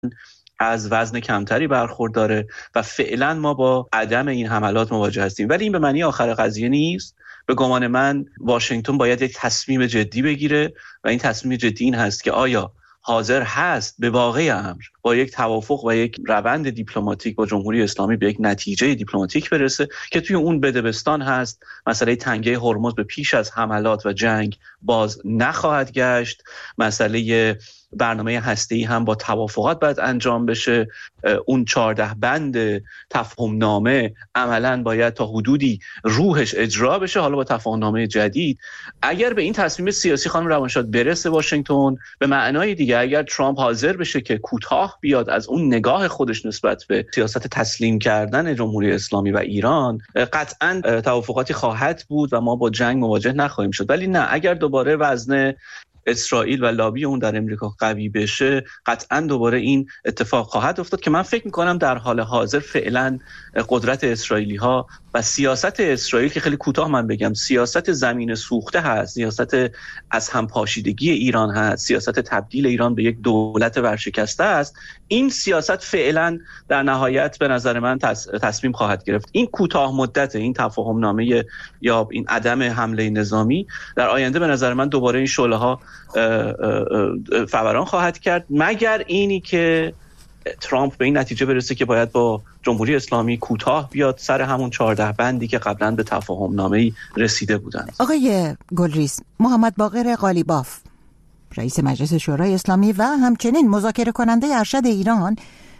از وزن کمتری برخورداره و فعلا ما با عدم این حملات مواجه هستیم. ولی این به معنی آخر قضیه نیست. به گمان من واشنگتن باید یک تصمیم جدی بگیره و این تصمیم جدی این هست که آیا حاضر هست به واقع امر با یک توافق و یک روند دیپلماتیک با جمهوری اسلامی به یک نتیجه دیپلماتیک برسه که توی اون بدبستان هست مسئله تنگه هرمز به پیش از حملات و جنگ باز نخواهد گشت، مسئله برنامه هسته‌ای هم با توافقات باید انجام بشه، اون 14 بند تفاهم نامه عملاً باید تا حدودی روحش اجرا بشه. حالا با تفاهم نامه جدید اگر به این تصمیم سیاسی خانم روانشاد برسه واشنگتن، به معنای دیگه اگر ترامپ حاضر بشه که کوتاه بیاد از اون نگاه خودش نسبت به سیاست تسلیم کردن جمهوری اسلامی و ایران، قطعاً توافقاتی خواهد بود و ما با جنگ مواجه نخواهیم شد. ولی نه، اگر دوباره وزن اسرائیل و لابی اون در امریکا قوی بشه، قطعاً دوباره این اتفاق خواهد افتاد که من فکر می‌کنم در حال حاضر فعلاً قدرت اسرائیلی ها و سیاست اسرائیل که خیلی کوتاه من بگم سیاست زمین سوخته هست، سیاست از هم پاشیدگی ایران هست، سیاست تبدیل ایران به یک دولت ورشکسته است، این سیاست فعلاً در نهایت به نظر من تصمیم خواهد گرفت. این کوتاه مدت این تفاهم نامه یا این عدم حمله نظامی در آینده به نظر من دوباره این شعله ها فوران خواهد کرد، مگر اینی که ترامپ به این نتیجه برسه که باید با جمهوری اسلامی کوتاه بیاد سر همون 14 بندی که قبلا به تفاهم نامه‌ای رسیده بودند. آقای گلریز، محمد باقر قالیباف رئیس مجلس شورای اسلامی و همچنین مذاکره کننده ارشد ایران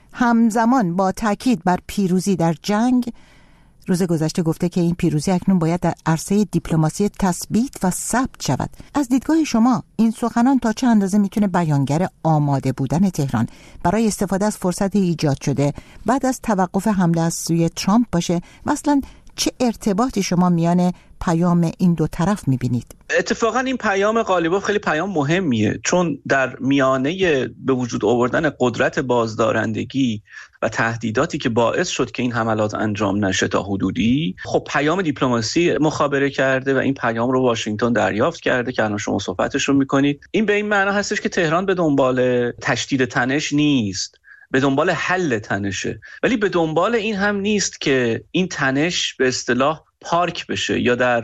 همزمان با تاکید بر پیروزی در جنگ روز گذشته گفته که این پیروزی اکنون باید در عرصه دیپلماسی تثبیت و ثبت شود. از دیدگاه شما این سخنان تا چه اندازه میتونه بیانگر آماده بودن تهران برای استفاده از فرصت ایجاد شده بعد از توقف حمله از سوی ترامپ باشه؟ مثلا چه ارتباطی شما میان پیام این دو طرف میبینید؟ اتفاقا این پیام قالیباف خیلی پیام مهمیه، چون در میانه به وجود آوردن قدرت بازدارندگی و تهدیداتی که باعث شد که این حملات انجام نشه تا حدودی، خب پیام دیپلماسی مخابره کرده و این پیام رو واشنگتن دریافت کرده که الان شما صحبتش رو میکنید. این به این معنا هستش که تهران به دنبال تشدید تنش نیست، به دنبال حل تنشه، ولی به دنبال این هم نیست که این تنش به اصطلاح پارک بشه یا در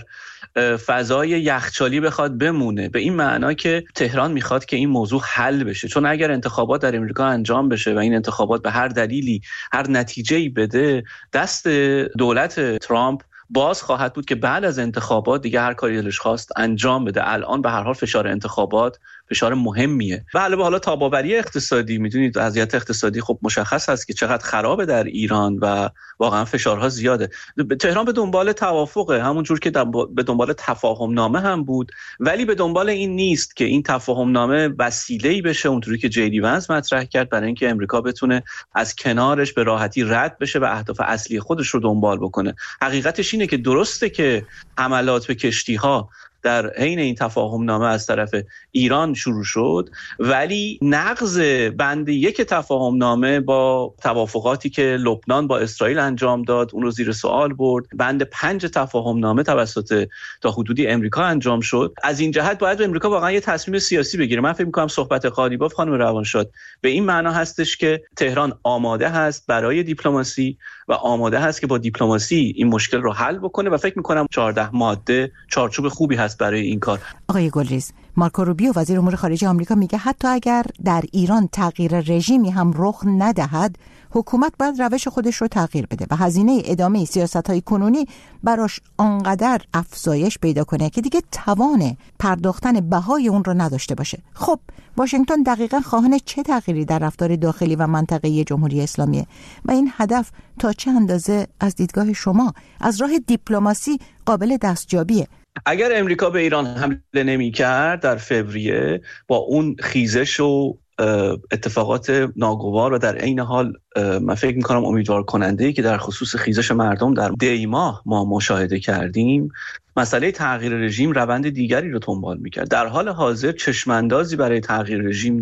فضای یخچالی بخواد بمونه، به این معنا که تهران میخواد که این موضوع حل بشه. چون اگر انتخابات در امریکا انجام بشه و این انتخابات به هر دلیلی هر نتیجه‌ای بده، دست دولت ترامپ باز خواهد بود که بعد از انتخابات دیگه هر کاری دلش خواست انجام بده. الان به هر حال فشار انتخابات فشار مهمیه و علاوه حالا تاباوری اقتصادی، میدونید وضعیت اقتصادی خب مشخص هست که چقدر خرابه در ایران و واقعا فشارها زیاده. تهران به دنبال توافقه، همون جور که به دنبال تفاهم نامه هم بود، ولی به دنبال این نیست که این تفاهم نامه وسیله‌ای بشه اونطوری که جی دی ونس مطرح کرد برای اینکه امریکا بتونه از کنارش به راحتی رد بشه و اهداف اصلی خودش رو دنبال بکنه. حقیقتش اینه که درسته که حملات به کشتی‌ها در حین این تفاهم نامه از طرف ایران شروع شد، ولی نقض بند 1 تفاهم نامه با توافقاتی که لبنان با اسرائیل انجام داد اون رو زیر سوال برد. بند 5 تفاهم نامه توسط تا حدودی امریکا انجام شد. از این جهت باید امریکا واقعا یه تصمیم سیاسی بگیره. من فکر می‌کنم صحبت قالیباف خانم روانشاد به این معنا هستش که تهران آماده هست برای دیپلماسی و آماده هست که با دیپلماسی این مشکل رو حل بکنه و فکر می‌کنم 14 ماده چارچوب خوبی هست برای این کار. آقای گلریز، مارکو روبیو وزیر امور خارجه آمریکا میگه حتی اگر در ایران تغییر رژیمی هم رخ ندهد، حکومت باید روش خودش رو تغییر بده و هزینه ادامه سیاست‌های کنونی براش آنقدر افزایش پیدا کنه که دیگه توان پرداختن بهای اون رو نداشته باشه. خب واشنگتن دقیقاً خواهان چه تغییری در رفتار داخلی و منطقه‌ای جمهوری اسلامیه و این هدف تا چه اندازه از دیدگاه شما از راه دیپلماسی قابل دستیابیه؟ اگر امریکا به ایران حمله نمی‌کرد در فوریه با اون خیزش و اتفاقات ناگوار و در عین حال من فکر می‌کنم امیدوار کننده‌ای که در خصوص خیزش مردم در دی ماه ما مشاهده کردیم، مسئله تغییر رژیم روند دیگری رو دنبال می‌کرد. در حال حاضر چشم‌اندازی برای تغییر رژیم نیست.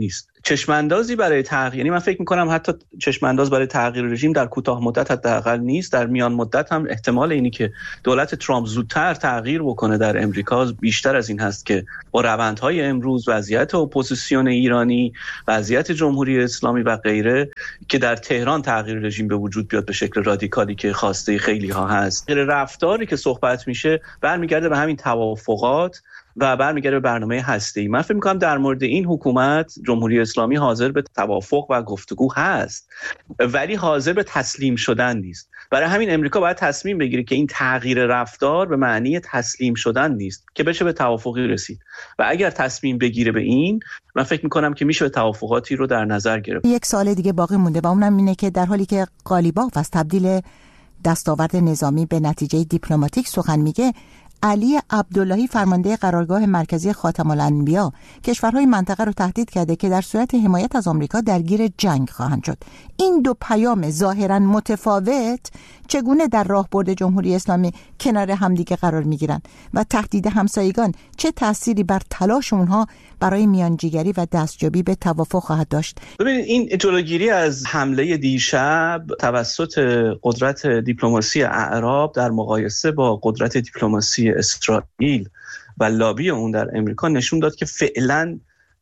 چشماندازی برای تغییر، یعنی من فکر میکنم حتی چشمانداز برای تغییر رژیم در کوتاه مدت حداقل نیست، در میان مدت هم احتمال اینی که دولت ترامپ زودتر تغییر بکنه در امریکا بیشتر از این هست که با روندهای امروز وضعیت اپوزیسیون ایرانی، وضعیت جمهوری اسلامی و غیره که در تهران تغییر رژیم به وجود بیاد به شکل رادیکالی که خواسته خیلی ها هست. رفتاری که صحبت میشه برمیگرده به همین توافقات و برمیگرده به برنامه هسته‌ای. من فکر می‌کنم در مورد این حکومت جمهوری اسلامی حاضر به توافق و گفتگو هست، ولی حاضر به تسلیم شدن نیست. برای همین امریکا باید تصمیم بگیره که این تغییر رفتار به معنی تسلیم شدن نیست که بشه به توافقی رسید، و اگر تصمیم بگیره به این، من فکر می‌کنم که میشه به توافقاتی رو در نظر گرفت. یک سوال دیگه باقی مونده و اونم اینه که در حالی که قالیباف از تبدیل دستاورد نظامی به نتیجه دیپلماتیک سخن میگه، علی عبداللهی فرمانده قرارگاه مرکزی خاتم الانبیا کشورهای منطقه رو تهدید کرده که در صورت حمایت از آمریکا درگیر جنگ خواهند شد. این دو پیام ظاهراً متفاوت چگونه در راهبرد جمهوری اسلامی کنار همدیگه قرار میگیرند و تهدید همسایگان چه تأثیری بر تلاش اونها برای میانجیگری و دستیابی به توافق خواهد داشت؟ ببینید، این جلوگیری از حمله دیشب توسط قدرت دیپلماسی اعراب در مقایسه با قدرت دیپلماسی اسرائیل و لابی اون در امریکا نشون داد که فعلا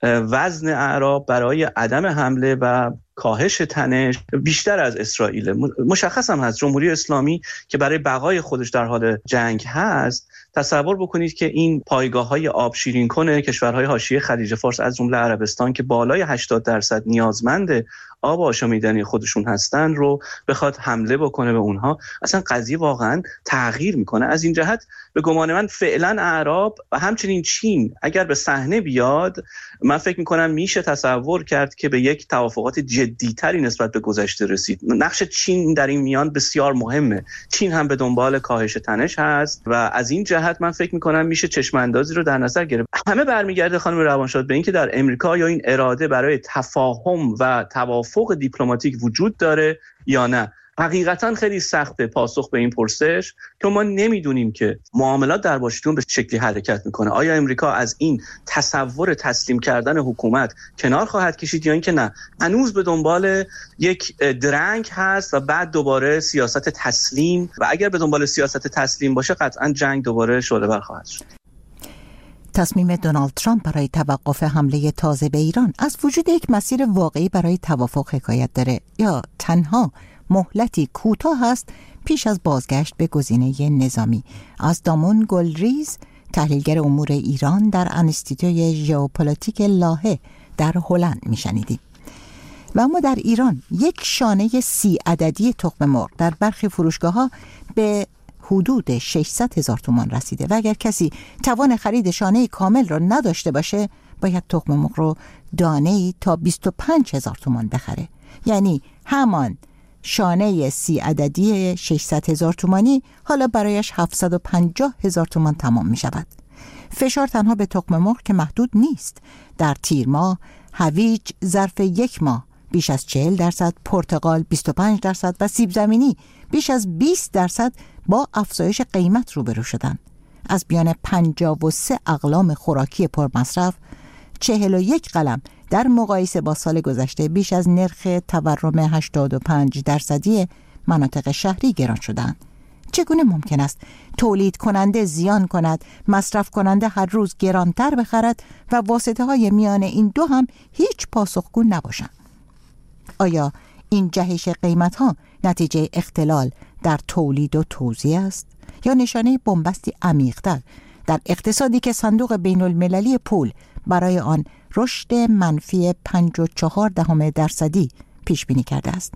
وزن اعراب برای عدم حمله و کاهش تنش بیشتر از اسرائیل. مشخص هم هست جمهوری اسلامی که برای بقای خودش در حال جنگ هست، تصور بکنید که این پایگاه‌های آب شیرین کنه کشورهای حاشیه خلیج فارس از جمله عربستان که بالای 80% نیازمند آب آشامیدنی خودشون هستن رو بخواد حمله بکنه به اونها، اصلا قضیه واقعا تغییر میکنه. از این جهت به گمان من فعلا اعراب و همچنین چین اگر به صحنه بیاد، من فکر میکنم میشه تصور کرد که به یک توافقات جدی‌تری نسبت به گذشته رسید. نقش چین در این میان بسیار مهمه. چین هم به دنبال کاهش تنش هست و از این جهت من فکر میکنم میشه چشم اندازی رو در نظر گرفت. همه برمیگرده خانم روانشاد به این که در امریکا یا این اراده برای تفاهم و توافق دیپلماتیک وجود داره یا نه. حقیقتا خیلی سخته پاسخ به این پرسش که ما نمیدونیم که معاملات در واشنگتن به شکلی حرکت میکنه. آیا امریکا از این تصور تسلیم کردن حکومت کنار خواهد کشید یا اینکه نه هنوز به دنبال یک درنگ هست و بعد دوباره سیاست تسلیم، و اگر به دنبال سیاست تسلیم باشه قطعا جنگ دوباره شعله‌ور خواهد شد. تصمیم دونالد ترامپ برای توقف حمله تازه به ایران از وجود یک مسیر واقعی برای توافق حکایت داره یا تنها مهلتی کوتاه است پیش از بازگشت به گزینه نظامی؟ از دامون گلریز، تحلیلگر امور ایران در انستیتوی ژئوپلیتیک لاهه در هلند میشنیدیم. و اما در ایران یک شانه 30 عددی تخم مرغ در برخی فروشگاه‌ها به حدود 600,000 تومان رسیده و اگر کسی توان خرید شانه کامل را نداشته باشه باید تخم مرغ رو دانه‌ای تا 25,000 تومان بخره. یعنی همان شانه 30 عددی 600,000 تومانی حالا برایش 750,000 تومان تمام می شود. فشار تنها به تخم مرغ که محدود نیست. در تیر ماه هویج ظرف یک ماه بیش از 40%، پرتقال 25% و سیب زمینی بیش از 20% با افزایش قیمت روبرو شدند. از میان 53 اقلام خوراکی پرمصرف 41 قلم در مقایسه با سال گذشته بیش از نرخ تورم 85% مناطق شهری گران شدند. چگونه ممکن است تولید کننده زیان کند، مصرف کننده هر روز گرانتر بخرد و واسطه های میان این دو هم هیچ پاسخگو نباشند؟ آیا این جهش قیمت ها نتیجه اختلال در تولید و توزیع است یا نشانه بنبستی عمیق‌تر در اقتصادی که صندوق بین المللی پول برای آن رشد منفی 5.4% پیش بینی کرده است؟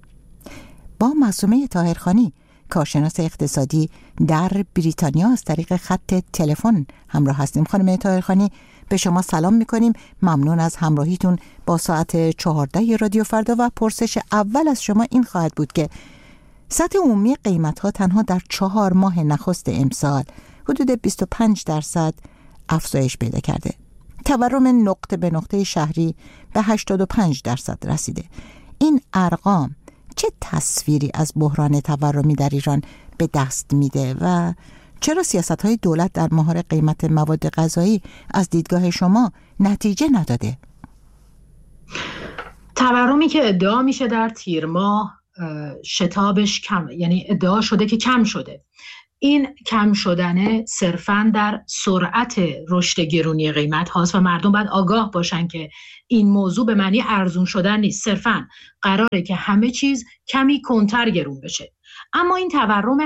با معصومه طاهرخانی، کارشناس اقتصادی در بریتانیا، از طریق خط تلفن همراه هستیم. خانم طاهرخانی، به شما سلام میکنیم. ممنون از همراهیتون با ساعت 14 رادیو فردا و پرسش اول از شما این خواهد بود که سطح عمومی قیمت ها تنها در 4 ماه نخست امسال حدود 25% افزایش پیدا کرده. تورم نقطه به نقطه شهری به 85% رسیده. این ارقام چه تصویری از بحران تورمی در ایران به دست میده و چرا سیاست‌های دولت در مهار قیمت مواد غذایی از دیدگاه شما نتیجه نداده؟ تورمی که ادعا میشه در تیر ماه شتابش کم، یعنی ادعا شده که کم شده. این کم شدن صرفاً در سرعت رشد گرونی قیمت هاست و مردم باید آگاه باشن که این موضوع به معنی ارزون شدن نیست، صرفاً قراره که همه چیز کمی کنتر گرون بشه. اما این تورم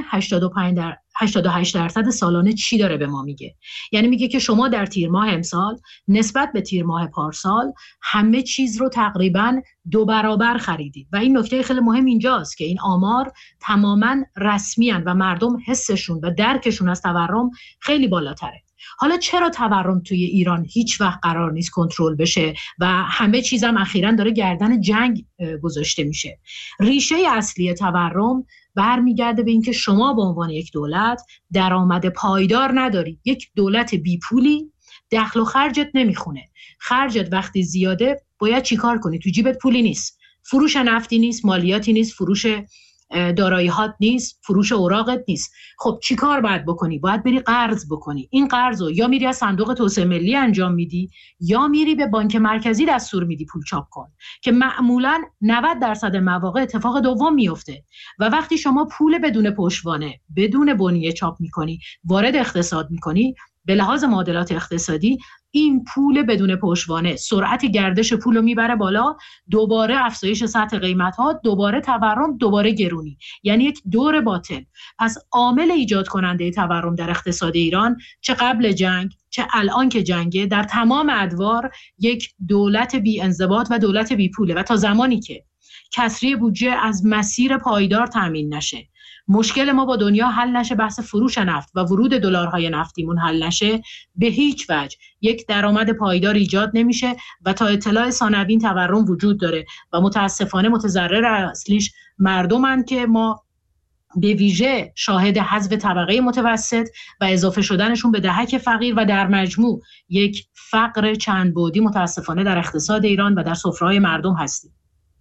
88% سالانه چی داره به ما میگه؟ یعنی میگه که شما در تیر ماه امسال نسبت به تیر ماه پارسال همه چیز رو تقریباً 2 برابر خریدید و این نکته خیلی مهم اینجاست که این آمار تماماً رسمیان و مردم حسشون و درکشون از تورم خیلی بالاتره. حالا چرا تورم توی ایران هیچ وقت قرار نیست کنترل بشه و همه چیزم اخیراً داره گردن جنگ گذاشته میشه؟ ریشه اصلی تورم برمیگرده به اینکه شما به عنوان یک دولت درآمد پایدار نداری. یک دولت بی پولی دخل و خرجت نمیخونه. خرجت وقتی زیاده باید چیکار کنی؟ تو جیبت پولی نیست، فروش نفتی نیست، مالیاتی نیست، فروش دارایی‌هات نیست، فروش اوراقت نیست. خب چیکار باید بکنی؟ باید بری قرض بکنی. این قرضو یا میری از صندوق توسعه ملی انجام میدی یا میری به بانک مرکزی دستور میدی پول چاپ کن، که معمولاً 90% مواقع اتفاق دوم میفته. و وقتی شما پول بدون پشتوانه، بدون بنیه چاپ میکنی، وارد اقتصاد میکنی، به لحاظ معادلات اقتصادی این پول بدون پشتوانه سرعت گردش پول رو میبره بالا، دوباره افزایش سطح قیمت ها، دوباره تورم، دوباره گرونی، یعنی یک دور باطل. پس عامل ایجاد کننده تورم در اقتصاد ایران، چه قبل جنگ چه الان که جنگه، در تمام ادوار یک دولت بی انضباط و دولت بی پوله. و تا زمانی که کسری بودجه از مسیر پایدار تامین نشه، مشکل ما با دنیا حل نشه، بحث فروش نفت و ورود دلارهای نفتیمون حل نشه، به هیچ وجه یک درآمد پایدار ایجاد نمیشه. و تا اطلاع ثانوین تورم وجود داره و متاسفانه متضرر اصلیش مردمن که ما به ویژه شاهد حذف طبقه متوسط و اضافه شدنشون به دهک فقیر و در مجموع یک فقر چند بعدی متاسفانه در اقتصاد ایران و در سفره‌های مردم هستیم.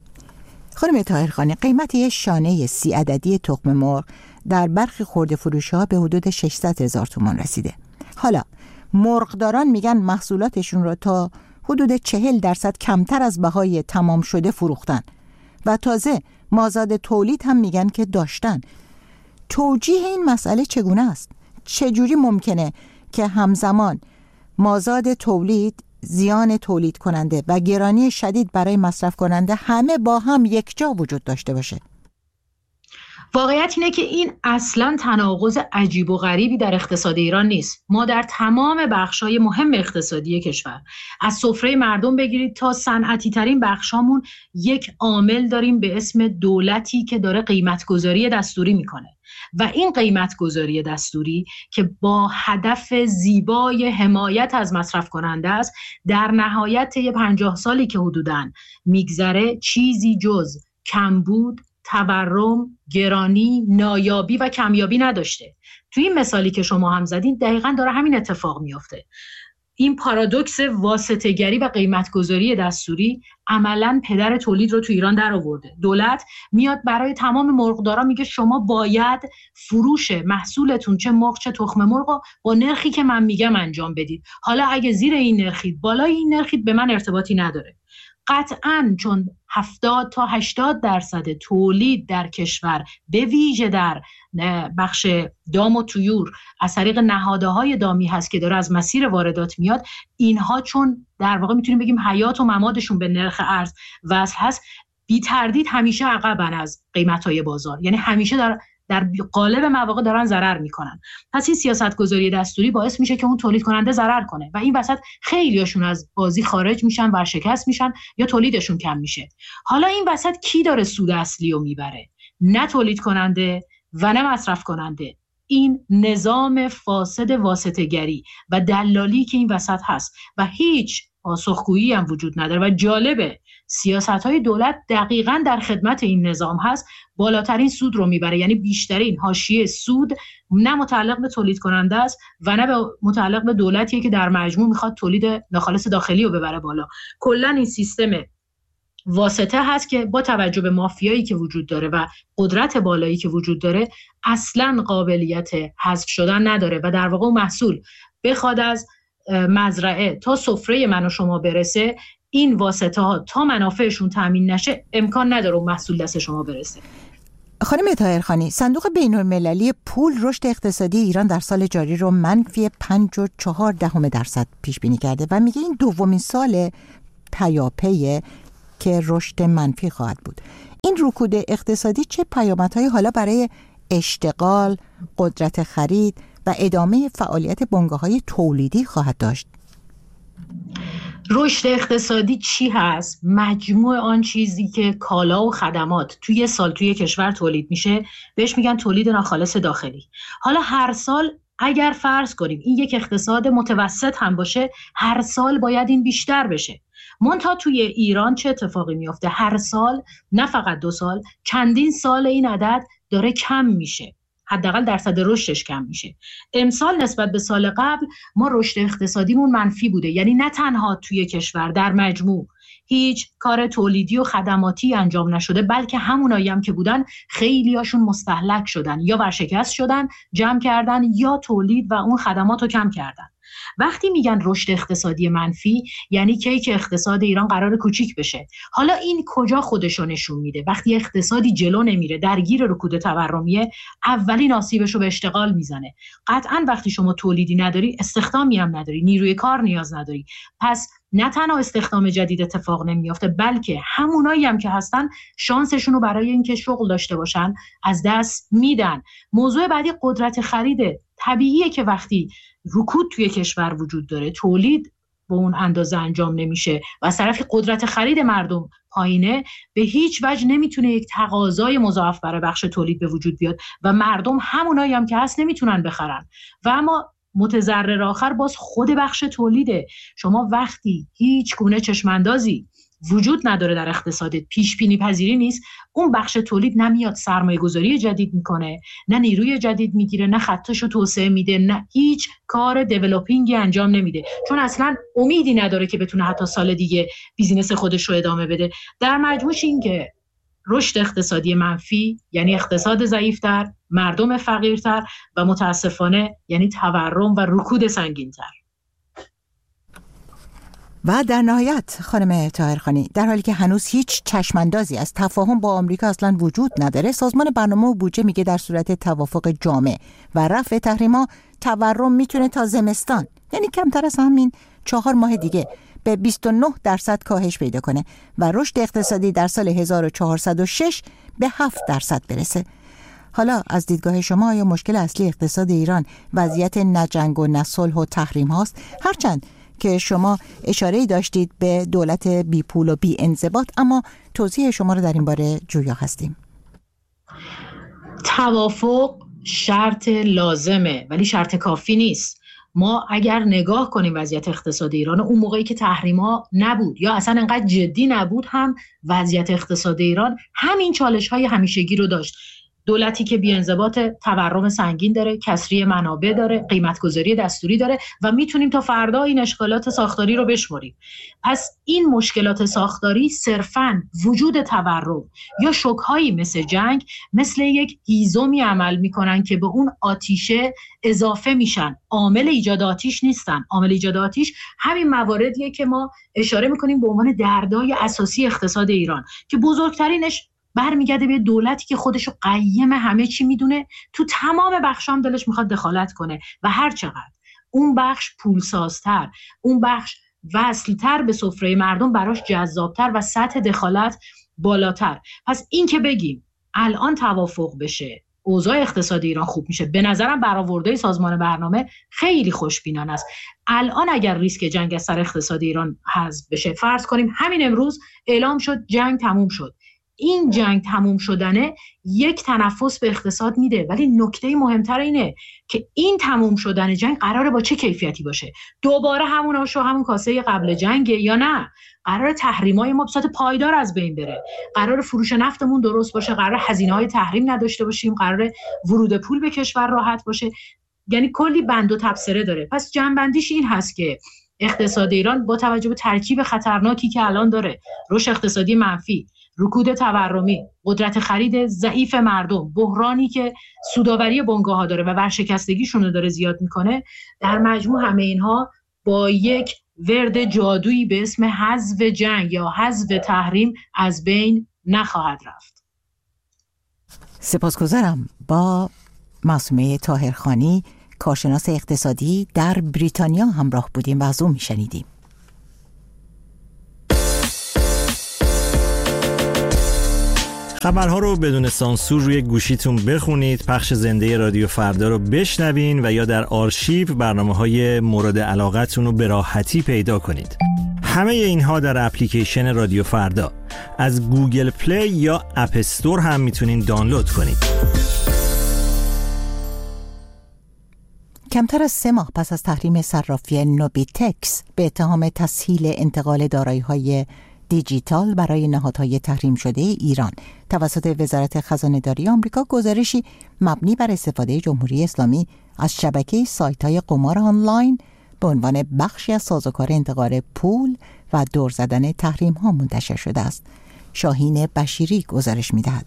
خانم طاهرخانی، قیمت یک شانه 30 عددی تخم مرغ در برخی خرده فروش‌ها به حدود 600,000 تومان رسیده. حالا مرغداران میگن محصولاتشون رو تا حدود 40% کمتر از بهای تمام شده فروختن و تازه مازاد تولید هم میگن که داشتن. توجیه این مسئله چگونه است؟ چجوری ممکنه که همزمان مازاد تولید، زیان تولید کننده و گرانی شدید برای مصرف کننده همه با هم یک جا وجود داشته باشه؟ واقعیت اینه که این اصلاً تناقض عجیب و غریبی در اقتصاد ایران نیست. ما در تمام بخش‌های مهم اقتصادی کشور، از سفره مردم بگیرید تا صنعتی ترین بخشامون، یک عامل داریم به اسم دولتی که داره قیمت‌گذاری دستوری میکنه. و این قیمت‌گذاری دستوری که با هدف زیبای حمایت از مصرف کننده است، در نهایت 50 سالی که حدوداً میگذره چیزی جز کمبود، تورم، گرانی، نایابی و کمیابی نداشته. توی این مثالی که شما هم زدین دقیقاً داره همین اتفاق میفته. این پارادوکس واسطه‌گری و قیمت‌گذاری دستوری عملاً پدر تولید رو تو ایران در آورده. دولت میاد برای تمام مرغدارا میگه شما باید فروش محصولتون، چه مرغ چه تخم مرغ، با نرخی که من میگم انجام بدید. حالا اگه زیر این نرخید، بالای این نرخید، به من ارتباطی نداره. قطعاً چون 70 تا 80% تولید در کشور به ویژه در بخش دام و طیور از طریق نهادهای دامی هست که داره از مسیر واردات میاد، اینها چون در واقع میتونیم بگیم حیات و ممادشون به نرخ ارز وصل هست، بی تردید همیشه عقبن از قیمت‌های بازار، یعنی همیشه در قالب مواقع دارن ضرر میکنن. پس این سیاست گذاری دستوری باعث میشه که اون تولید کننده ضرر کنه و این وسط خیلیاشون از بازی خارج میشن، ورشکست میشن یا تولیدشون کم میشه. حالا این وسط کی داره سود اصلی رو میبره؟ نه تولید کننده و نه مصرف کننده. این نظام فاسد واسطه‌گری و دلالی که این وسط هست و هیچ پاسخگویی هم وجود نداره و جالبه سیاست‌های دولت دقیقاً در خدمت این نظام هست، بالاترین سود رو میبره، یعنی بیشترین حاشیه سود نه متعلق به تولید کننده است و نه متعلق به دولتیه که در مجموع میخواد تولید ناخالص داخلی رو ببره بالا. کلاً این سیستم واسطه هست که با توجه به مافیایی که وجود داره و قدرت بالایی که وجود داره اصلاً قابلیت حذف شدن نداره و در واقع محصول بخواد از مزرعه تا سفره من و شما برسه، این واسطه ها تا منافعشون تامین نشه امکان نداره محصول دست شما برسه. خانم طاهرخانی، صندوق بین‌المللی پول رشد اقتصادی ایران در سال جاری رو منفی 5.4% پیش بینی کرده و میگه این دومین سال پیاپیه که رشد منفی خواهد بود. این رکود اقتصادی چه پیامدهایی حالا برای اشتغال، قدرت خرید و ادامه فعالیت بنگاه‌های تولیدی خواهد داشت؟ رشد اقتصادی چی هست؟ مجموع آن چیزی که کالا و خدمات توی یه سال توی کشور تولید میشه بهش میگن تولید ناخالص داخلی. حالا هر سال اگر فرض کنیم این یک اقتصاد متوسط هم باشه، هر سال باید این بیشتر بشه. منتها توی ایران چه اتفاقی میفته؟ هر سال، نه فقط 2 سال، چندین سال این عدد داره کم میشه، حداقل درصد رشدش کم میشه. امسال نسبت به سال قبل ما رشد اقتصادیمون منفی بوده، یعنی نه تنها توی کشور در مجموع هیچ کار تولیدی و خدماتی انجام نشده، بلکه همونایی هم که بودن خیلی هاشون مستهلک شدن یا ورشکست شدن، جمع کردن یا تولید و اون خدمات رو کم کردن. وقتی میگن رشد اقتصادی منفی یعنی کیک اقتصاد ایران قرار کوچیک بشه. حالا این کجا خودشو نشون میده؟ وقتی اقتصادی جلو نمیره، درگیر رکود تورمیه، اولین آسیبشو به اشتغال میزنه. قطعاً وقتی شما تولیدی نداری، استخدامی هم نداری، نیروی کار نیاز نداری. پس نه تنها استخدام جدید اتفاق نمیافته، بلکه همونایی هم که هستن شانسشون رو برای اینکه شغل داشته باشن از دست میدن. موضوع بعدی قدرت خریده. طبیعیه که وقتی رکود توی کشور وجود داره، تولید به اون اندازه انجام نمیشه و از طرفی قدرت خرید مردم پایینه، به هیچ وجه نمیتونه یک تقاضای مضاعف برای بخش تولید به وجود بیاد و مردم همونایی هم که هست نمیتونن بخرن. و اما متضرر آخر باز خود بخش تولیده. شما وقتی هیچ گونه چشماندازی وجود نداره در اقتصادت، پیش بینی پذیری نیست، اون بخش تولید نمیاد سرمایه گذاری جدید میکنه، نه نیروی جدید میگیره، نه خطاشو توسعه میده، نه هیچ کار دیولپینگی انجام نمیده، چون اصلا امیدی نداره که بتونه حتی سال دیگه بیزینس خودش رو ادامه بده. در مجموعش این که رشد اقتصادی منفی یعنی اقتصاد ضعیفتر، مردم فقیرتر و متاسفانه یعنی تورم و رکود سنگینتر. و در نهایت خانم طاهرخانی، در حالی که هنوز هیچ چشماندازی از تفاهم با آمریکا اصلا وجود نداره، سازمان برنامه و بودجه میگه در صورت توافق جامع و رفع تحریما تورم میتونه تا زمستان، یعنی کمتر از همین 4 ماه دیگه، به 29% کاهش پیدا کنه و رشد اقتصادی در سال 1406 به 7% برسه. حالا از دیدگاه شما آیا مشکل اصلی اقتصاد ایران وضعیت نجنگ و نصلح و تحریم هاست؟ هرچند که شما اشاره‌ای داشتید به دولت بی پول و بی انضباط، اما توضیح شما رو در این باره جویا هستیم. توافق شرط لازمه ولی شرط کافی نیست. ما اگر نگاه کنیم وضعیت اقتصاد ایران، اون موقعی که تحریما نبود یا اصلا انقدر جدی نبود، هم وضعیت اقتصاد ایران همین چالش‌های همیشگی رو داشت. دولتی که بی‌انضباط، تورم سنگین داره، کسری منابع داره، قیمت‌گذاری دستوری داره و میتونیم تا فردا این اشکالات ساختاری رو بشمریم. پس این مشکلات ساختاری صرفاً وجود تورم یا شوک‌هایی مثل جنگ مثل یک هیزمی عمل میکنن که به اون آتیشه اضافه میشن. عامل ایجاد آتش نیستن. عامل ایجاد آتش همین مواردیه که ما اشاره میکنیم به عنوان دردای اساسی اقتصاد ایران که بزرگترینش برمیگرده به دولتی که خودشو قیم همه چی میدونه، تو تمام بخشام دلش میخواد دخالت کنه و هر چقدر اون بخش پولسازتر، اون بخش وصلتر به سفره مردم براش جذابتر و سطح دخالت بالاتر. پس این که بگیم الان توافق بشه اوضاع اقتصادی ایران خوب میشه، به نظرم برآورده سازمان برنامه خیلی خوشبینانه است. الان اگر ریسک جنگ از سر اقتصاد ایران حذف بشه، فرض کنیم همین امروز اعلام شد جنگ تموم شد، این جنگ تموم شدنه یک تنفس به اقتصاد میده، ولی نکته مهمتر اینه که این تموم شدن جنگ قراره با چه کیفیتی باشه؟ دوباره همون آش و همون کاسه قبل جنگ یا نه؟ قراره تحریمای ما به صورت پایدار از بین بره، قراره فروش نفتمون درست باشه، قراره هزینه‌های تحریم نداشته باشیم، قراره ورود پول به کشور راحت باشه. یعنی کلی بند و تبصره داره. پس جنبندیش این هست که اقتصاد ایران با توجه به ترکیب خطرناکی که الان داره، رشد اقتصادی منفی، رکود تورمی، قدرت خرید ضعیف مردم، بحرانی که سودآوری بنگاه‌ها داره و ورشکستگیشون رو داره زیاد میکنه، در مجموع همه اینها با یک ورد جادویی به اسم حذف جنگ یا حذف تحریم از بین نخواهد رفت. سپاسگزارم. با معصومه طاهرخانی، کارشناس اقتصادی در بریتانیا همراه بودیم و از او میشنیدیم. خبرها رو بدون سانسور روی گوشیتون بخونید، پخش زنده رادیو فردا رو بشنوین و یا در آرشیو برنامه‌های مورد علاقتون رو به راحتی پیدا کنید. همه اینها در اپلیکیشن رادیو فردا از گوگل پلی یا اپ استور هم میتونین دانلود کنید. کمتر از 3 ماه پس از تحریم صرافی نوبیتکس به اتهام تسهیل انتقال دارایی‌های دیجیتال برای نهادهای تحریم شده ایران توسط وزارت خزانه‌داری آمریکا، گزارشی مبنی بر استفاده جمهوری اسلامی از شبکه سایت‌های قمار آنلاین به عنوان بخشی از سازوکار انتقال پول و دور زدن تحریم‌ها منتشر شده است. شاهین بشیری گزارش می‌دهد.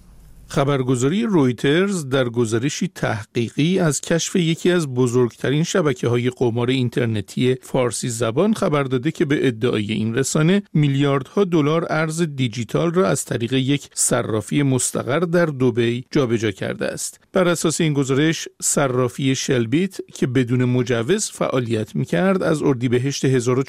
خبرگزاری رویترز در گزارشی تحقیقی از کشف یکی از بزرگترین شبکه‌های قمار اینترنتی فارسی زبان خبر داده که به ادعای این رسانه میلیاردها دلار ارز دیجیتال را از طریق یک صرافی مستقر در دبی جابجا کرده است. بر اساس این گزارش، صرافی شلبیت که بدون مجوز فعالیت می‌کرد از اردیبهشت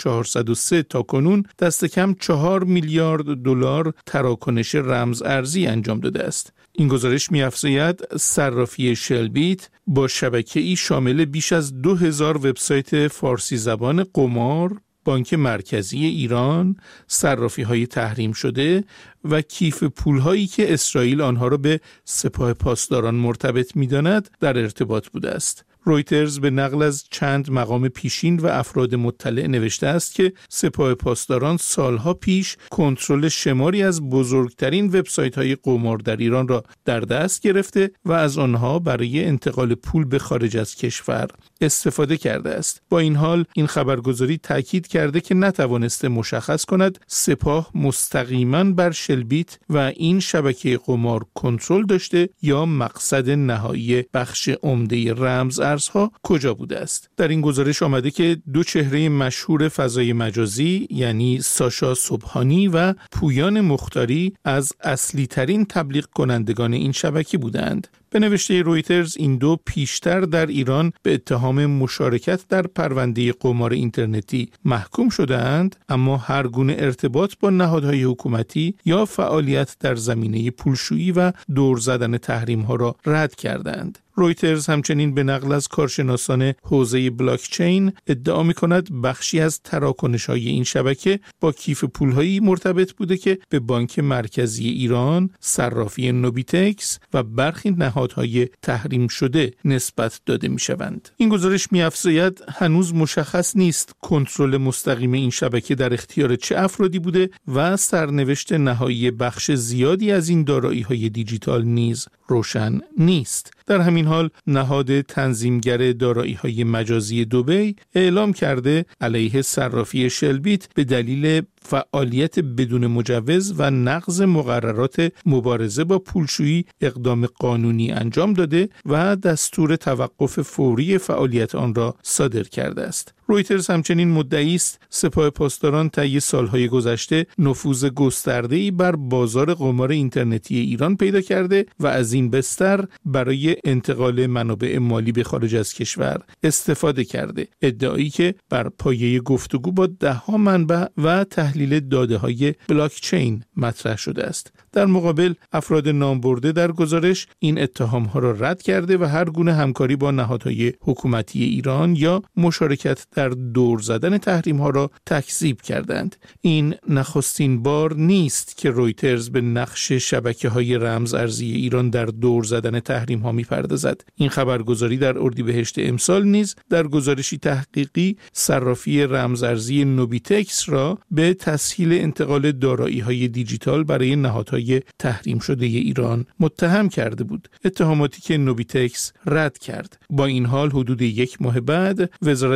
1403 تا کنون دست کم 4 میلیارد دلار تراکنش رمز ارزی انجام داده است. این گزارش می‌افزاید صرافی شلبیت با شبکه‌ای شامل بیش از 2000 وبسایت فارسی زبان قمار، بانک مرکزی ایران، صرافی‌های تحریم شده و کیف پول‌هایی که اسرائیل آنها را به سپاه پاسداران مرتبط می‌داند در ارتباط بوده است. رویترز به نقل از چند مقام پیشین و افراد مطلع نوشته است که سپاه پاسداران سالها پیش کنترل شماری از بزرگترین وبسایت‌های قمار در ایران را در دست گرفته و از آنها برای انتقال پول به خارج از کشور استفاده کرده است. با این حال این خبرگزاری تاکید کرده که نتوانسته مشخص کند سپاه مستقیما بر شلبیت و این شبکه قمار کنترل داشته یا مقصد نهایی بخش عمده رمز ارزها کجا بوده است. در این گزارش آمده که 2 چهره مشهور فضای مجازی یعنی ساشا صبحانی و پویان مختاری از اصلی ترین تبلیغ کنندگان این شبکه بودند. به نوشته رویترز این 2 پیشتر در ایران به اتهام مشارکت در پرونده قمار اینترنتی محکوم شده‌اند، اما هر گونه ارتباط با نهادهای حکومتی یا فعالیت در زمینه پولشویی و دور زدن تحریم‌ها را رد کردند. رویترز همچنین به نقل از کارشناسان حوزه بلاکچین ادعا می‌کند بخشی از تراکنش‌های این شبکه با کیف پول‌هایی مرتبط بوده که به بانک مرکزی ایران، صرافی نوبیتکس و برخی نهادهای تحریم شده نسبت داده می‌شوند. این گزارش می‌افزاید هنوز مشخص نیست کنترل مستقیم این شبکه در اختیار چه افرادی بوده و سرنوشت نهایی بخش زیادی از این دارایی‌های دیجیتال نیز روشن نیست. در همین حال نهاد تنظیمگر دارایی‌های مجازی دبی اعلام کرده علیه صرافی شلبیت به دلیل فعالیت بدون مجوز و نقض مقررات مبارزه با پولشویی اقدام قانونی انجام داده و دستور توقف فوری فعالیت آن را صادر کرده است. رویترز همچنین مدعی است سپاه پاسداران طی سالهای گذشته نفوذ گسترده‌ای بر بازار قمار اینترنتی ایران پیدا کرده و از این بستر برای انتقال منابع مالی به خارج از کشور استفاده کرده. ادعایی که بر پایه گفتگو با 10 منبع و تحلیل داده‌های بلاکچین مطرح شده است. در مقابل افراد نامبرده در گزارش این اتهام‌ها را رد کرده و هر گونه همکاری با نهادهای حکومتی ایران یا مشارکت در دور زدن تحریم‌ها را تکذیب کردند. این نخستین بار نیست که رویترز به نقش شبکه‌های رمز ارزی ایران در دور زدن تحریم‌ها می‌پردازد. این خبرگزاری در اردیبهشت امسال نیز در گزارشی تحقیقی صرافی رمز ارزی نوبیتکس را به تسهیل انتقال دارایی‌های دیجیتال برای نهادهای تحریم شده ایران متهم کرده بود، اتهاماتی که نوبیتکس رد کرد. با این حال حدود 1 ماه بعد وزارت خزانه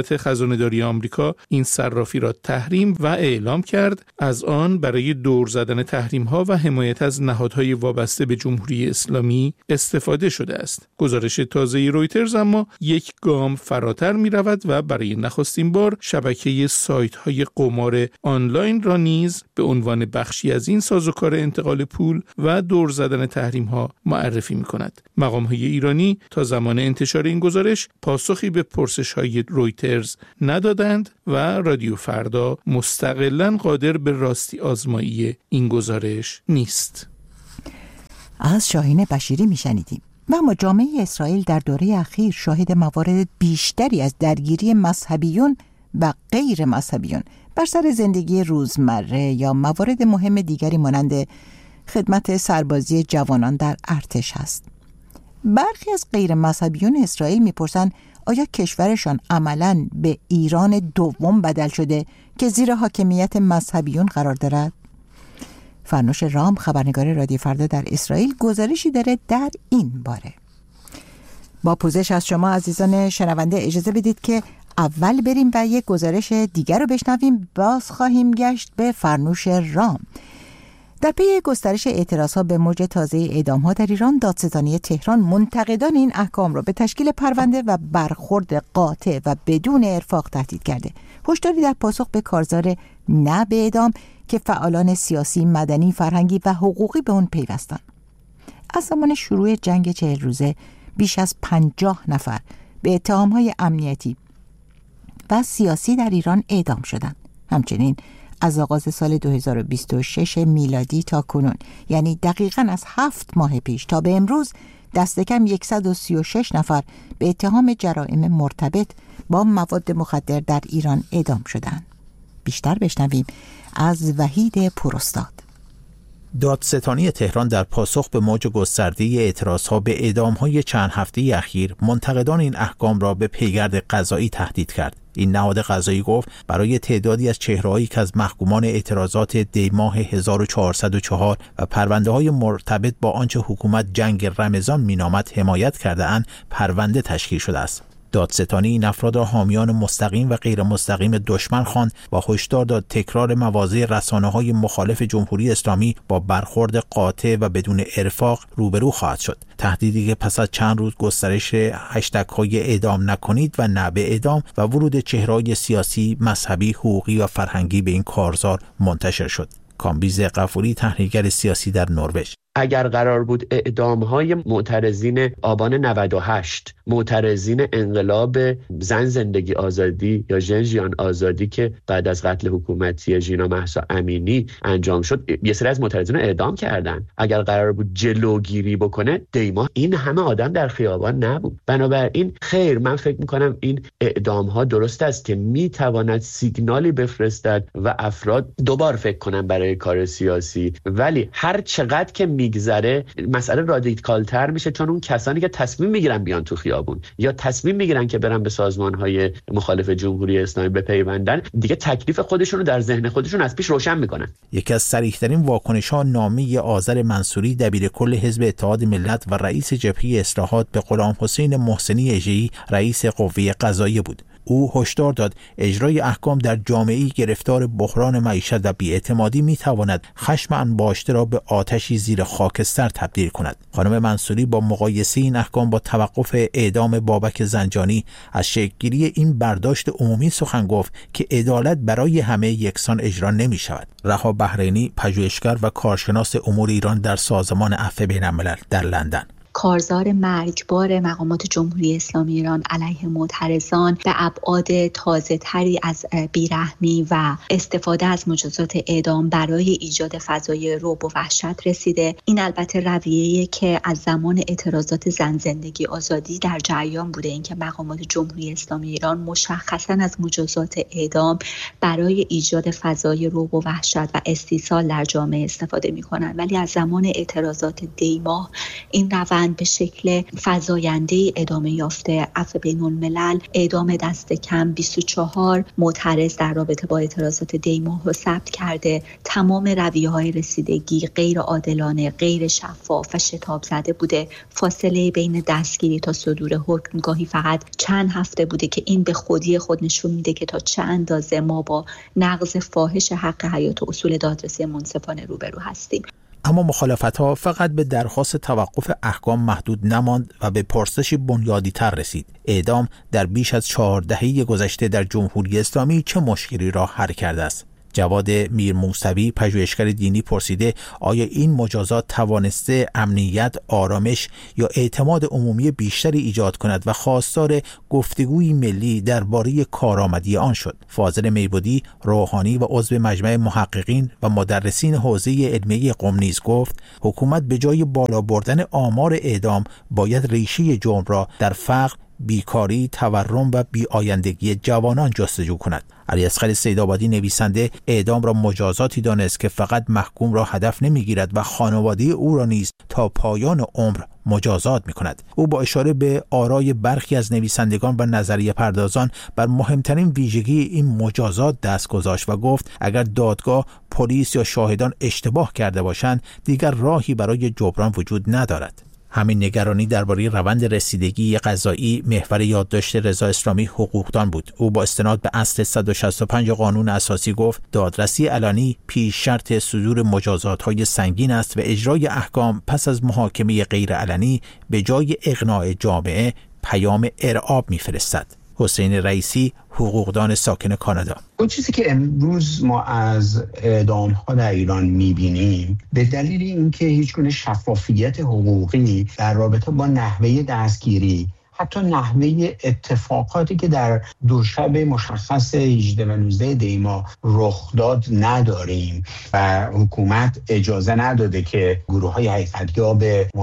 دونه‌داری آمریکا این صرافی را تحریم و اعلام کرد. از آن برای دور زدن تحریم‌ها و حمایت از نهادهای وابسته به جمهوری اسلامی استفاده شده است. گزارش تازه رویترز اما یک گام فراتر می‌رود و برای نخستین بار شبکه سایت‌های قمار آنلاین را نیز به عنوان بخشی از این سازوکار انتقال پول و دور زدن تحریم‌ها معرفی می‌کند. مقام‌های ایرانی تا زمان انتشار این گزارش پاسخی به پرسش‌های رویترز ندادند و رادیو فردا مستقلاً قادر به راستی آزمایی این گزارش نیست. از شاهین بشیری میشنیدیم. و اما جامعه اسرائیل در دوره اخیر شاهد موارد بیشتری از درگیری مذهبیون و غیر مذهبیون بر سر زندگی روزمره یا موارد مهم دیگری مانند خدمت سربازی جوانان در ارتش است. برخی از غیر مذهبیون اسرائیل میپرسند آیا کشورشان عملاً به ایران دوم بدل شده که زیر حاکمیت مذهبیون قرار دارد؟ فرنوش رام، خبرنگار رادیو فردا در اسرائیل، گزارشی داره در این باره. با پوزش از شما عزیزان شنونده اجازه بدید که اول بریم و یک گزارش دیگر رو بشنویم. باز خواهیم گشت به فرنوش رام. در پی گسترش اعتراضها به موج تازه اعدام‌ها در ایران، دادستانی تهران منتقدان این احکام را به تشکیل پرونده و برخورد قاطع و بدون ارفاق تهدید کرده. هشداری در پاسخ به کارزار نه به اعدام که فعالان سیاسی، مدنی، فرهنگی و حقوقی به اون پیوستند. از زمان شروع جنگ 40 روزه بیش از 50 نفر به اتهام‌های امنیتی و سیاسی در ایران اعدام شدند. همچنین از آغاز سال 2026 میلادی تا کنون، یعنی دقیقاً از 7 ماه پیش تا به امروز، دست کم 136 نفر به اتهام جرائم مرتبط با مواد مخدر در ایران اعدام شدند. بیشتر بشنویم از وحید پوراستاد. دادستانی تهران در پاسخ به موج گسترده اعتراضها به اعدام‌های چند هفته اخیر، منتقدان این احکام را به پیگرد قضایی تهدید کرد. این نهاد قضایی گفت برای تعدادی از چهره‌هایی که از محکومان اعتراضات دی‌ماه 1404 و پرونده‌های مرتبط با آنچه حکومت جنگ رمضان مینامد حمایت کرده‌اند، پرونده تشکیل شده است. دادستانی این افراد را حامیان مستقیم و غیر مستقیم دشمن خواند و هشدار داد تکرار مواضع رسانه‌های مخالف جمهوری اسلامی با برخورد قاطع و بدون ارفاق روبرو خواهد شد. تهدیدی که پس از چند روز گسترش هشتگ‌های اعدام نکنید و نه به اعدام و ورود چهره‌های سیاسی، مذهبی، حقوقی و فرهنگی به این کارزار منتشر شد. کامبیز غفوری، تحلیلگر سیاسی در نروژ: اگر قرار بود اعدام‌های معترضین آبان 98، معترضین انقلاب زن زندگی آزادی یا ژن آزادی که بعد از قتل حکومتی ژینا مهسا امینی انجام شد، یه سری از معترضین رو اعدام کردن. اگر قرار بود جلوگیری بکنه، دی‌ماه این همه آدم در خیابان نبود. بنابراین خیر، من فکر می‌کنم این اعدام‌ها درست است که می‌تواند سیگنالی بفرستد و افراد دوبار فکر کنن برای کار سیاسی، ولی هر چقدر که میگذره مسئله رادیکال‌تر میشه، چون اون کسانی که تصمیم میگیرن بیان تو خیابون یا تصمیم میگیرن که برن به سازمان‌های مخالف جمهوری اسلامی بپیوندن، دیگه تکلیف خودشون رو در ذهن خودشون از پیش روشن میکنن. یکی از صریح‌ترین واکنش‌ها نامه آذر منصوری، دبیرکل حزب اتحاد ملت و رئیس جبهه اصلاحات، به غلامحسین محسنی اژه‌ای، رئیس قوه قضاییه بود. او هشدار داد اجرای احکام در جامعه‌ای گرفتار بحران معیشت و بی‌اعتمادی می‌تواند خشم انباشته را به آتشی زیر خاکستر تبدیل کند. خانم منصوری با مقایسه این احکام با توقف اعدام بابک زنجانی از شکل‌گیری این برداشت عمومی سخن گفت که عدالت برای همه یکسان اجرا نمی‌شود. رها بحرینی، پژوهشگر و کارشناس امور ایران در سازمان عفو بین‌الملل در لندن: کارزار مرگبار مقامات جمهوری اسلامی ایران علیه معترضان به ابعاد تازه‌تری از بیرحمی و استفاده از مجازات اعدام برای ایجاد فضای رعب و وحشت رسیده. این البته رویه‌ای که از زمان اعتراضات زن زندگی آزادی در جریان بوده، اینکه مقامات جمهوری اسلامی ایران مشخصاً از مجازات اعدام برای ایجاد فضای رعب و وحشت و استیصال در جامعه استفاده می‌کنند. ولی از زمان اعتراضات دی‌ماه این روند میگن به شکل فزاینده ادامه یافته. عفو بین الملل اعدام دست کم 24 معترض در رابطه با اعتراضات دیماه رو ثبت کرده. تمام رویه‌های رسیدگی غیر عادلانه، غیر شفاف و شتاب زده بوده. فاصله بین دستگیری تا صدور حکم گاهی فقط چند هفته بوده که این به خودی خود نشون میده که تا چه اندازه ما با نقض فاحش حق حیات و اصول دادرسی منصفانه روبرو هستیم. اما مخالفت‌ها فقط به درخواست توقف احکام محدود نماند و به پرسشی بنیادی‌تر رسید: اعدام در بیش از 4 دهه گذشته در جمهوری اسلامی چه مشکلی را حل کرده است؟ جواد میرموسوی، پژوهشگر دینی، پرسیده آیا این مجازات توانسته امنیت، آرامش یا اعتماد عمومی بیشتری ایجاد کند و خواستار گفتگوی ملی درباره کارآمدی آن شد. فاضل میبودی، روحانی و عضو مجمع محققین و مدرسین حوزه علمیه قم نیز گفت حکومت به جای بالا بردن آمار اعدام باید ریشه جرم را در فقر، بیکاری، تورم و بی‌آیندگی جوانان جستجو کند. علیاصغر سیدآبادی، نویسنده، اعدام را مجازاتی دانست که فقط محکوم را هدف نمیگیرد و خانواده او را نیز تا پایان عمر مجازات می‌کند. او با اشاره به آرای برخی از نویسندگان و نظریه پردازان بر مهمترین ویژگی این مجازات دست گذاشت و گفت اگر دادگاه، پلیس یا شاهدان اشتباه کرده باشند دیگر راهی برای جبران وجود ندارد. همین نگرانی درباره روند رسیدگی قضایی محور یادداشت رضا اسلامی حقوقدان بود. او با استناد به اصل 165 قانون اساسی گفت دادرسی علنی پیش شرط صدور مجازات‌های سنگین است و اجرای احکام پس از محاکمه غیر علنی به جای اقناع جامعه پیام ارعاب می‌فرستد. حسین رئیسی، حقوقدان ساکن کانادا: اون چیزی که امروز ما از اعدام‌ها در ایران می‌بینیم به دلیل اینکه هیچگونه شفافیت حقوقی در رابطه با نحوه دستگیری، حتی نحوه اتفاقاتی که در دو شب مشخص 18 و 19 دی ماه رخ داد نداریم و حکومت اجازه نداده که گروه‌های حقیقت‌یاب